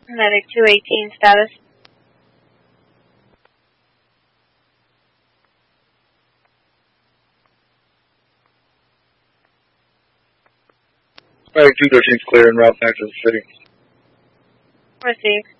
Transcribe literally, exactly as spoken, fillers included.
Medic two eighteen status. Medic two thirteen is clear en route back to the city. Received.